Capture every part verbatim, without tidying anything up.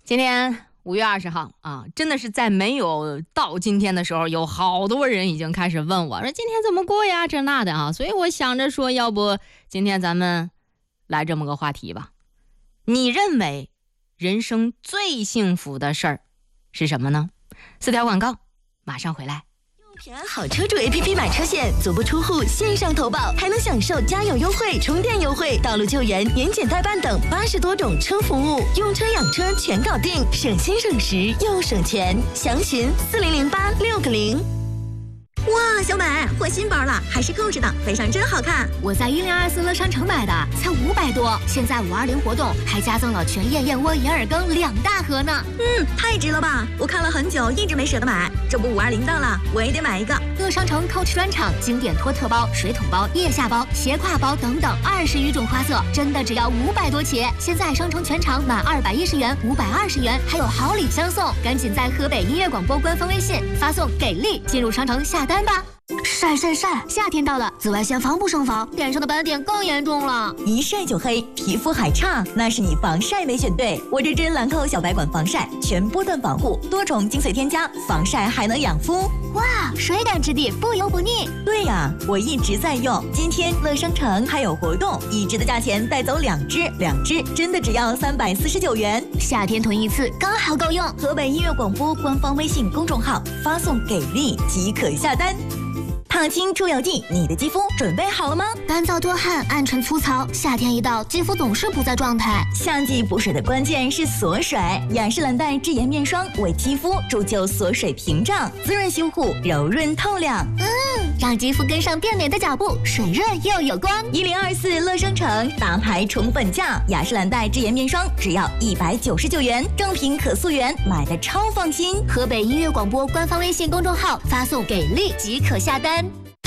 今天五月二十号啊，真的是在没有到今天的时候，有好多人已经开始问我说今天怎么过呀，这那的啊。所以我想着说，要不今天咱们来这么个话题吧。你认为人生最幸福的事儿是什么呢？四条广告，马上回来。 平安好车主 A P P 买车险，足不出户线上投保，还能享受加油优惠、充电优惠、道路救援、年检代办等八十多种车服务，用车养车全搞定，省心省时又省钱。详询四零零八六个零。 哇，小美换新包了，还是购置的，背上真好看。 我在一零二四乐商城买的，才五百多。现在五二零活动还加赠了全燕燕窝银耳羹两大盒呢。 嗯，太值了吧！我看了很久，一直没舍得买。这不五二零到了，我也得买一个。 乐商城 Coach 专场，经典托特包、水桶包、腋下包、斜挎包等等二十余种花色，真的只要五百多起。现在商城全场满二百一十元，五百二十元，还有好礼相送。赶紧在河北音乐广播官方微信发送给力，进入商城下单吧。晒晒晒！夏天到了，紫外线防不胜防，脸上的斑点更严重了。 一晒就黑，皮肤还差，那是你防晒没选对。我这支兰蔻小白管防晒，全波段防护，多重精髓添加，防晒还能养肤。 哇，水感质地，不油不腻。 对呀，我一直在用。今天乐商城还有活动，一支的价钱带走两支，两支真的只要三百四十九元。 夏天囤一次刚好够用。 河北音乐广播官方微信公众号发送给力即可下单。烫青出油剂，你的肌肤准备好了吗？ 干燥多汗，暗沉粗糙，夏天一到，肌肤总是不在状态。 夏季补水的关键是锁水，雅诗兰黛智妍面霜为肌肤铸就锁水屏障，滋润修护，柔润透亮。 嗯，让肌肤跟上变美的脚步，水润又有光。 一零二四乐商城大牌宠粉价，雅诗兰黛智妍面霜只要一百九十九元，正品可溯源，买的超放心。 河北音乐广播官方微信公众号发送给力即可下单。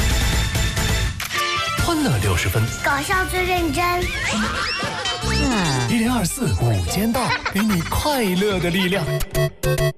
欢乐六十分， 搞笑最认真。 一零二四午间到，给你快乐的力量。